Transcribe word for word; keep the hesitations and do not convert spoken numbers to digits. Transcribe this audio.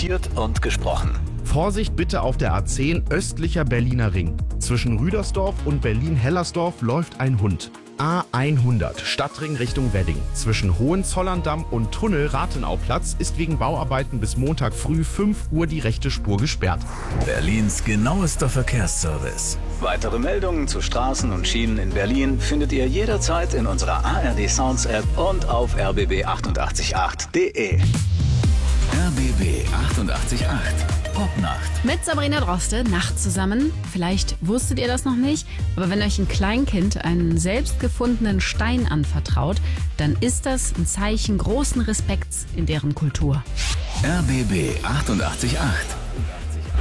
Diskutiert und gesprochen. Vorsicht bitte auf der A zehn östlicher Berliner Ring. Zwischen Rüdersdorf und Berlin-Hellersdorf läuft ein Hund. A hundert, Stadtring Richtung Wedding. Zwischen Hohenzollern-Damm und Tunnel Rathenauplatz ist wegen Bauarbeiten bis Montag früh fünf Uhr die rechte Spur gesperrt. Berlins genauester Verkehrsservice. Weitere Meldungen zu Straßen und Schienen in Berlin findet ihr jederzeit in unserer A R D Sounds App und auf r b b achtundachtzig punkt acht punkt de. R B B achtundachtzig Komma acht Popnacht. Mit Sabrina Droste, Nacht zusammen. Vielleicht wusstet ihr das noch nicht, aber wenn euch ein Kleinkind einen selbst gefundenen Stein anvertraut, dann ist das ein Zeichen großen Respekts in deren Kultur. R B B achtundachtzig Komma acht